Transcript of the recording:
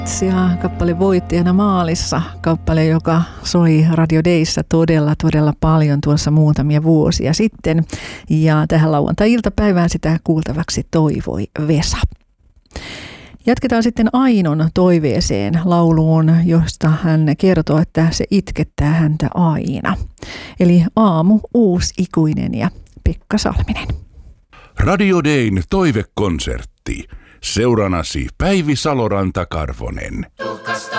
Ja kappale Voittajana maalissa, kappale, joka soi Radio Dayssä todella paljon tuossa muutamia vuosia sitten. Ja tähän lauantai-iltapäivään sitä kuultavaksi toivoi Vesa. Jatketaan sitten Ainon toiveeseen lauluun, josta hän kertoo, että se itkettää häntä aina. Eli Aamu uusikuinen ja Pekka Salminen. Radio Dayn toivekonsertti. Seuranasi Päivi Saloranta-Karvonen.